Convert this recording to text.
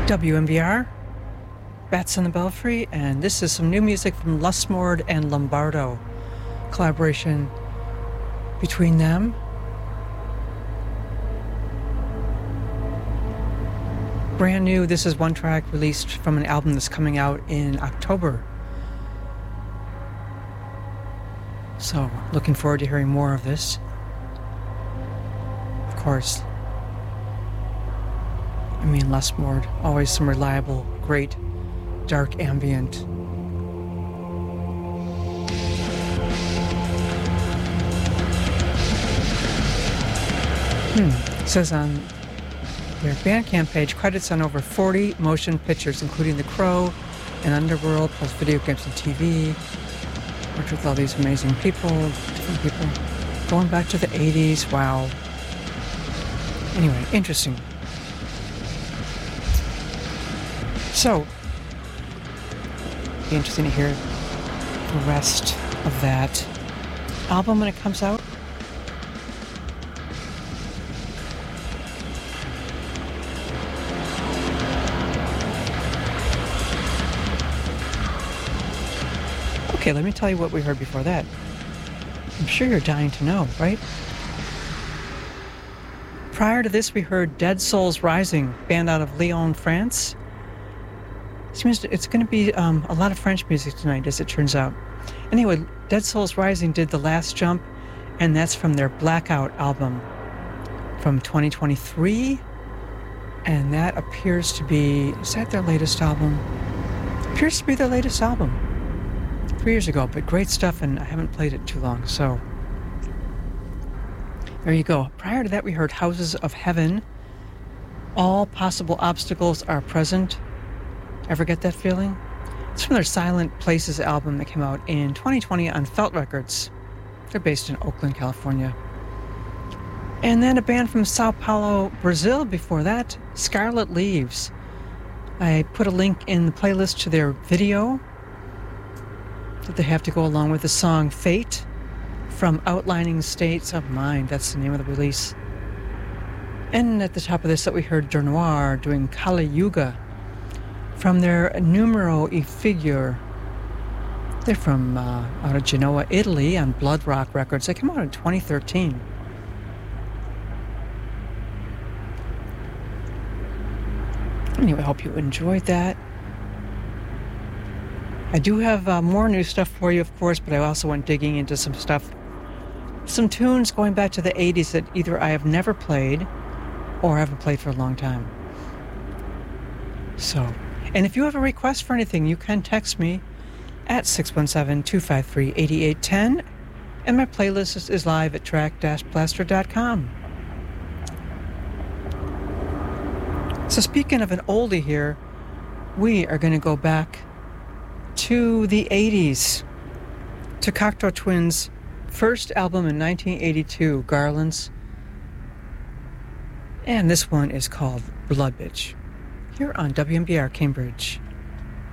WMBR, Bats in the Belfry, and this is some new music from Lusmord and Lombardo. Collaboration between them. Brand new, this is one track released from an album that's coming out in October. So, looking forward to hearing more of this. Of course, Lusmord, always some reliable, great, dark ambient. It says on their Bandcamp page, credits on over 40 motion pictures, including The Crow and Underworld, plus video games and TV. Worked with all these amazing people, different people, going back to the 80s. Wow. Anyway, interesting. So, be interesting to hear the rest of that album when it comes out. Okay, let me tell you what we heard before that. I'm sure you're dying to know, right? Prior to this, we heard Dead Souls Rising, band out of Lyon, France. It's going to be a lot of French music tonight, as it turns out. Anyway, Dead Souls Rising did The Last Jump, and that's from their Blackout album from 2023. And that appears to be, is that their latest album? Appears to be their latest album. 3 years ago, but great stuff, and I haven't played it too long, so there you go. Prior to that, we heard Houses of Heaven. All possible obstacles are present. Ever get that feeling? It's from their Silent Places album that came out in 2020 on Felt Records. They're based in Oakland, California. And then a band from Sao Paulo, Brazil before that, Scarlet Leaves. I put a link in the playlist to their video that they have to go along with the song Fate from Outlining States of Mind. That's the name of the release. And at the top of this that we heard Dernier doing Kali Yuga from their Numero e Figure. They're from out of Genoa, Italy on Blood Rock Records. They came out in 2013. Anyway, I hope you enjoyed that. I do have more new stuff for you, of course, but I also went digging into some stuff, some tunes going back to the 80s that either I have never played or haven't played for a long time. So, and if you have a request for anything, you can text me at 617-253-8810, and my playlist is live at track-blaster.com. So speaking of an oldie here, we are going to go back to the 80s, to Cocteau Twins' first album in 1982, Garlands. And this one is called Blood Bitch, here on WMBR Cambridge.